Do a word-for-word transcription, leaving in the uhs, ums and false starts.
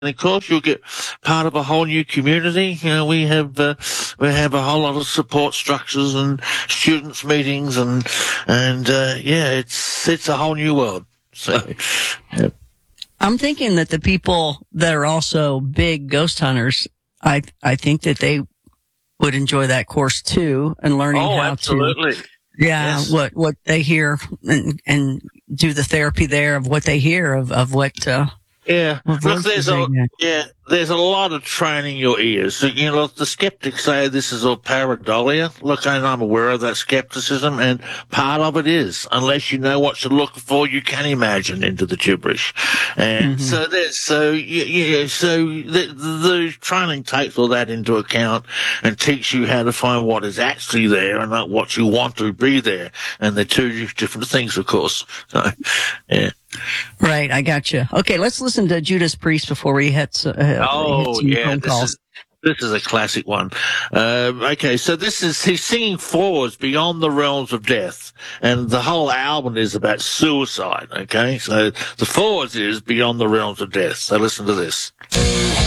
of course, you'll get part of a whole new community. You know, we have uh, we have a whole lot of support structures and students meetings, and and uh, yeah, it's it's a whole new world. So, yeah. I'm thinking that the people that are also big ghost hunters, I I think that they would enjoy that course too, and learning oh, how absolutely. to yeah Yes. what what they hear and and do the therapy there of what they hear of of what. Uh, Yeah, what look, there's a voices they get. yeah, there's a lot of training your ears. So, you know, the skeptics say this is all pareidolia. Look, and I'm aware of that skepticism, and part of it is, unless you know what to look for, you can imagine into the gibberish. And Mhm. so there's so yeah, yeah so the, the training takes all that into account and teach you how to find what is actually there and not what you want to be there. And they're two different things, of course. So, yeah. Right, I got you. Okay, let's listen to Judas Priest before we hit, uh, hit Oh, some yeah, phone this calls. is this is a classic one. Uh, okay, so this is he's singing forwards beyond the realms of death, and the whole album is about suicide. Okay, so the forwards is beyond the realms of death. So listen to this.